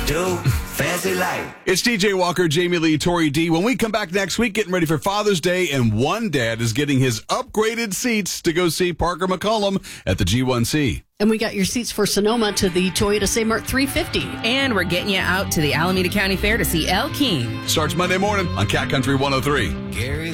do. Fancy life. It's DJ Walker, Jamie Lee, Tori D. When we come back next week, getting ready for Father's Day, and one dad is getting his upgraded seats to go see Parker McCollum at the G1C. And we got your seats for Sonoma to the Toyota St-Mart 350. And we're getting you out to the Alameda County Fair to see Elle King. Starts Monday morning on Cat Country 103. Gary